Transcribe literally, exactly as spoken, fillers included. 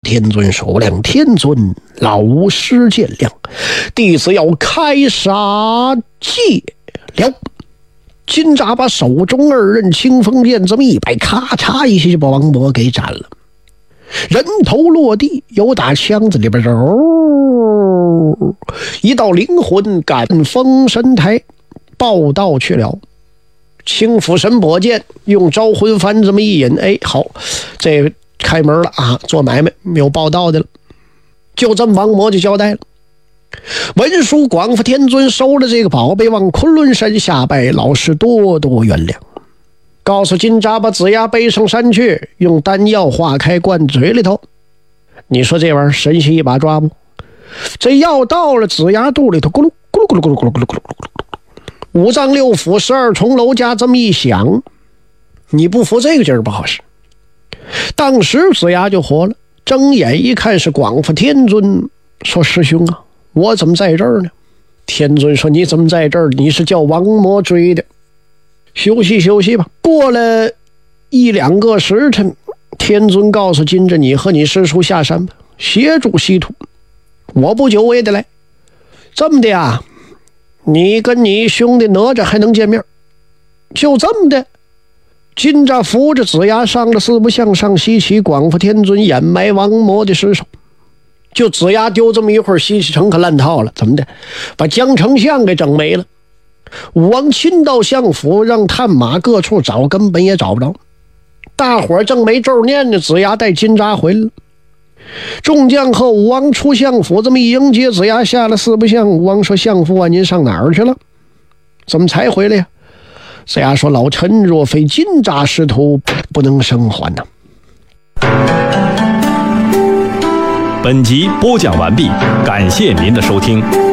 天尊寿量，天尊老师见谅，弟子要开杀戒了。金吒把手中二刃清风剑这么一摆，咔嚓一下就把王魔给斩了。人头落地，由打枪子里边揉一道灵魂赶封神台报道去了。青府神宝剑用招魂幡这么一引，哎，好，这开门了啊，做买卖有报道的了。就这么王魔就交代了。文殊广福天尊收了这个宝贝，往昆仑山下拜，老师多多原谅。告诉金吒把子牙背上山去，用丹药化开灌嘴里头。你说这玩意儿神仙一把抓不？这药到了子牙肚里头，咕噜咕噜咕噜咕噜咕噜咕噜咕噜咕噜，五脏六腑十二重楼架这么一响，你不服这个劲儿不好使。当时子牙就活了，睁眼一看是广福天尊，说师兄啊，我怎么在这儿呢？天尊说你怎么在这儿？你是叫王魔追的，休息休息吧。过了一两个时辰，天尊告诉金吒，你和你师叔下山吧，协助西土，我不久我也得来。这么的啊，你跟你兄弟哪吒还能见面。就这么的，金吒扶着子牙上了四不像，上西岐，广福天尊掩埋王魔的尸首。就子牙丢这么一会儿，西岐城可烂套了。怎么的？把江丞相给整没了。武王亲到相府，让探马各处找，根本也找不着。大伙儿正没咒念呢，子牙带金吒回来了。众将和武王出相府，这么一迎接，子牙下了四不像。武王说：“相父啊，您上哪儿去了？怎么才回来呀？”子牙说：“老臣若非金吒师徒，不能生还呐。” 本集播讲完毕，感谢您的收听。